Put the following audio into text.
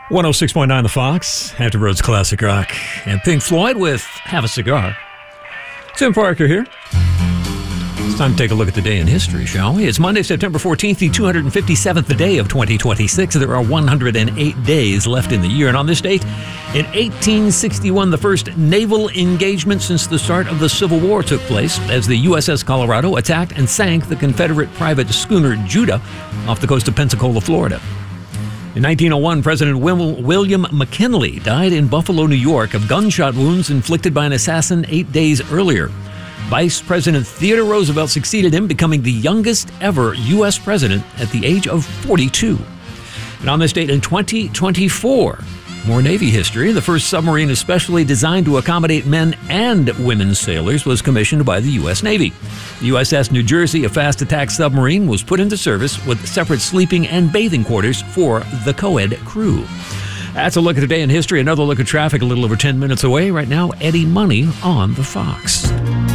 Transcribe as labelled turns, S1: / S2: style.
S1: 106.9 The Fox, Hampton Roads Classic Rock, and Pink Floyd with Have a Cigar. Tim Parker here. It's time to take a look at the day in history, shall we? It's Monday, September 14th, the 257th day of 2026. There are 108 days left in the year. And on this date, in 1861, the first naval engagement since the start of the Civil War took place as the USS Colorado attacked and sank the Confederate private schooner Judah off the coast of Pensacola, Florida. In 1901, President William McKinley died in Buffalo, New York, of gunshot wounds inflicted by an assassin 8 days earlier. Vice President Theodore Roosevelt succeeded him, becoming the youngest ever U.S. president at the age of 42. And on this date in 2024, more Navy history. The first submarine especially designed to accommodate men and women sailors was commissioned by the U.S. Navy. The USS New Jersey, a fast attack submarine, was put into service with separate sleeping and bathing quarters for the co-ed crew. That's a look at the day in history. Another look at traffic a little over 10 minutes away. Right now, Eddie Money on the Fox.